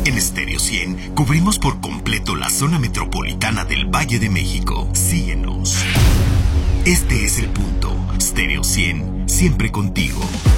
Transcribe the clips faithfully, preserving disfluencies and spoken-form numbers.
En Stereo cien cubrimos por completo la zona metropolitana del Valle de México. Síguenos. Este es el punto. Stereo cien, siempre contigo.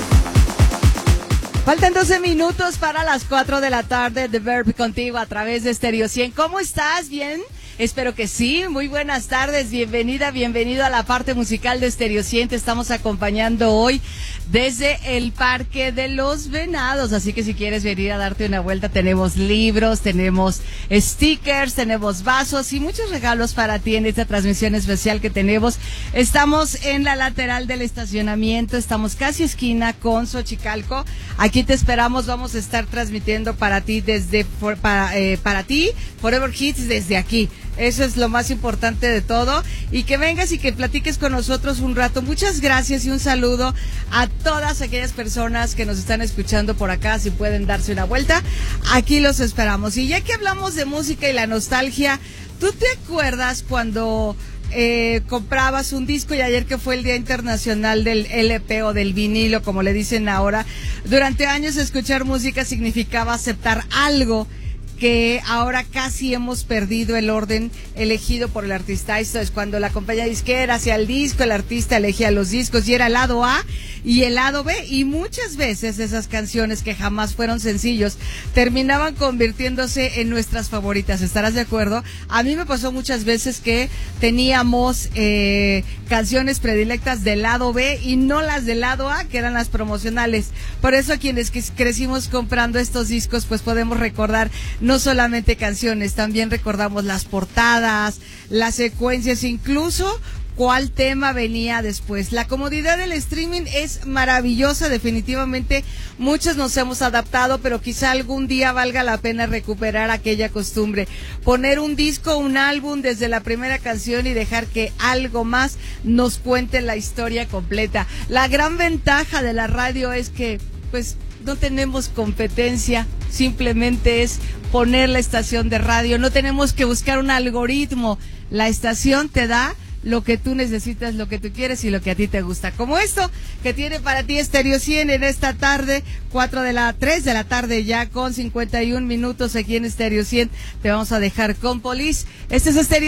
Faltan doce minutos para las cuatro de la tarde. The Verb contigo a través de Stereo cien. ¿Cómo estás? ¿Bien? Espero que sí. Muy buenas tardes. Bienvenida, bienvenido a la parte musical de Stereo cien. Te estamos acompañando hoy desde el Parque de los Venados. Así que si quieres venir a darte una vuelta, tenemos libros, tenemos stickers, tenemos vasos y muchos regalos para ti en esta transmisión especial que tenemos. Estamos en la lateral del estacionamiento. Estamos casi esquina con Xochicalco. Aquí te esperamos. Vamos a estar transmitiendo para ti desde, para, eh, para ti, Forever Hits desde aquí. Eso es lo más importante de todo, y que vengas y que platiques con nosotros un rato. Muchas gracias y un saludo a todas aquellas personas que nos están escuchando por acá. Si pueden darse una vuelta, aquí los esperamos. Y ya que hablamos de música y la nostalgia, ¿tú te acuerdas cuando eh, comprabas un disco? Y ayer que fue el Día Internacional del L P o del vinilo, como le dicen ahora, durante años escuchar música significaba aceptar algo que ahora casi hemos perdido el orden elegido por el artista. Esto es cuando la compañía disquera hacía el disco, el artista elegía los discos y era el lado A y el lado B, y muchas veces esas canciones que jamás fueron sencillos terminaban convirtiéndose en nuestras favoritas. ¿Estarás de acuerdo? A mí me pasó muchas veces que teníamos eh, canciones predilectas del lado B y no las del lado A, que eran las promocionales. Por eso a quienes crecimos comprando estos discos, pues podemos recordar no solamente canciones, también recordamos las portadas, las secuencias, incluso cuál tema venía después. La comodidad del streaming es maravillosa, definitivamente muchos nos hemos adaptado, pero quizá algún día valga la pena recuperar aquella costumbre, poner un disco, un álbum desde la primera canción y dejar que algo más nos cuente la historia completa. La gran ventaja de la radio es que, pues, no tenemos competencia, simplemente es poner la estación de radio, no tenemos que buscar un algoritmo, la estación te da lo que tú necesitas, lo que tú quieres y lo que a ti te gusta, como esto que tiene para ti Stereo cien en esta tarde, cuatro de la, tres de la tarde ya con cincuenta y un minutos aquí en Stereo cien. Te vamos a dejar con Police. Este es Stereo